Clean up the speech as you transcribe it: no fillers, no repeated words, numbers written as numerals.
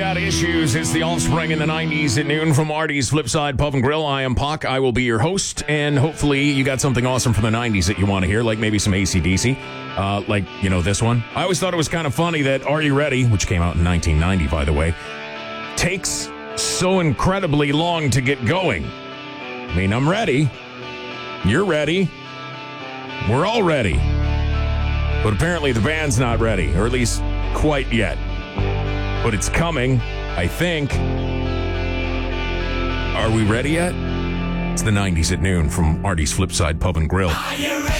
about issues. It's the Offspring in the 90s at noon from Artie's Flipside Pub and Grill. I am Puck. I will be your host, and hopefully you got something awesome from the 90s that you want to hear, like maybe some AC/DC, like, this one. I always thought it was kind of funny that Are You Ready, which came out in 1990, by the way, takes so incredibly long to get going. I mean, I'm ready. You're ready. We're all ready. But apparently the band's not ready, or at least quite yet. But it's coming, I think. Are we ready yet? It's the 90s at noon from Artie's Flipside Pub and Grill. Are you ready?